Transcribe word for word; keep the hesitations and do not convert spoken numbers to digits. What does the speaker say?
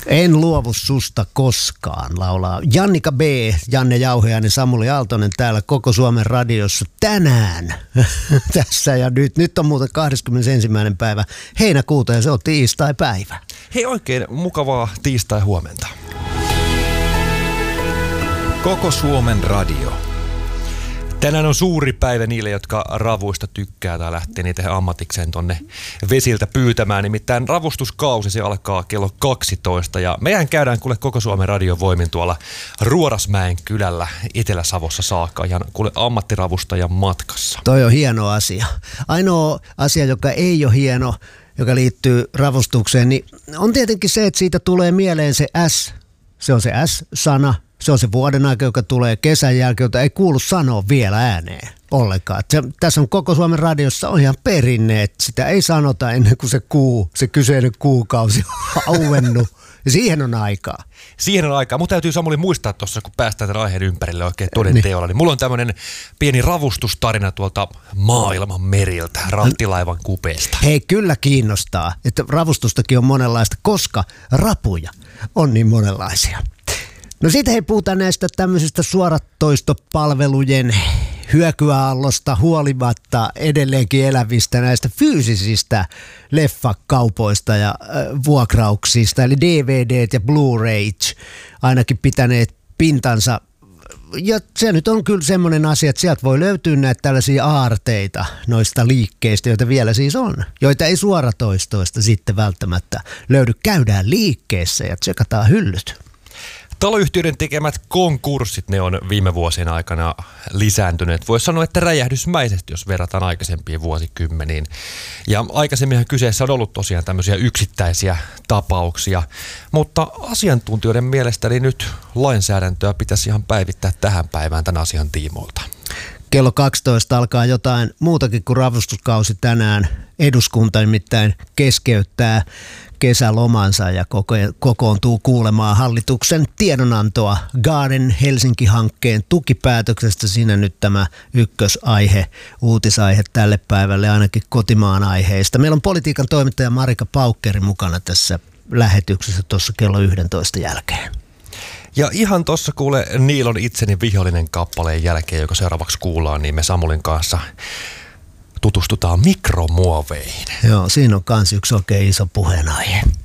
En luovu susta koskaan, laulaa Jannika B, Janne Jauhiainen, Samuli Aaltonen täällä Koko Suomen radiossa tänään. Tässä ja nyt. Nyt on muuten kahdeskymmenesensimmäinen päivä heinäkuuta ja se on tiistai-päivä. Hei, oikein mukavaa tiistai-huomenta. Koko Suomen radio. Tänään on suuri päivä niille, jotka ravuista tykkää tai lähtee niitä ammatikseen tonne vesiltä pyytämään. Nimittäin ravustuskausi, se alkaa kello kaksitoista ja meidän käydään kuule Koko Suomen radion voimin tuolla Ruorasmäen kylällä Etelä-Savossa saakka ihan kuule ammattiravustajan matkassa. Toi on hieno asia. Ainoa asia, joka ei ole hieno, joka liittyy ravustukseen, niin on tietenkin se, että siitä tulee mieleen se S. Se on se S-sana. Se on se vuoden aika, joka tulee kesän jälkeen, jota ei kuulu sanoa vielä ääneen ollenkaan. Se, tässä on Koko Suomen radiossa on ihan perinne, että sitä ei sanota ennen kuin se kuu, se kyseinen kuukausi on auennut. Ja siihen on aikaa. Siihen on aikaa. Mun täytyy Samuli muistaa tuossa, kun päästään tämän aiheen ympärille oikein toden teolla. Niin mulla on tämmöinen pieni ravustustarina tuolta maailman meriltä, rahtilaivan kupeesta. Hei, kyllä kiinnostaa, että ravustustakin on monenlaista, koska rapuja on niin monenlaisia. No siitä hei puhutaan näistä tämmöisistä suoratoistopalvelujen hyökyaallosta huolimatta edelleenkin elävistä näistä fyysisistä leffakaupoista ja äh, vuokrauksista, eli D V D:t ja Blu-rayt ainakin pitäneet pintansa. Ja se nyt on kyllä semmoinen asia, että sieltä voi löytyä näitä tällaisia aarteita noista liikkeistä, joita vielä siis on, joita ei suoratoistoista sitten välttämättä löydy. Käydään liikkeessä ja tsekataan hyllyt. Taloyhtiöiden tekemät konkurssit, ne on viime vuosien aikana lisääntyneet. Voisi sanoa, että räjähdysmäisesti, jos verrataan aikaisempiin vuosikymmeniin. Ja aikaisemminhan kyseessä on ollut tosiaan tämmöisiä yksittäisiä tapauksia, mutta asiantuntijoiden mielestäni nyt lainsäädäntöä pitäisi ihan päivittää tähän päivään tämän asian tiimoilta. Kello kaksitoista alkaa jotain muutakin kuin ravustuskausi tänään. Eduskunta nimittäin keskeyttää kesälomansa ja kokoontuu kuulemaan hallituksen tiedonantoa Garden Helsinki-hankkeen tukipäätöksestä. Siinä nyt tämä ykkösaihe, uutisaihe tälle päivälle ainakin kotimaan aiheista. Meillä on politiikan toimittaja Marika Paukkeri mukana tässä lähetyksessä tuossa kello yksitoista jälkeen. Ja ihan tuossa kuule Niilon itseni vihollinen kappaleen jälkeen, joka seuraavaksi kuullaan, niin me Samulin kanssa tutustutaan mikromuoveihin. Joo, siinä on kans yksi oikein iso puheenaihe.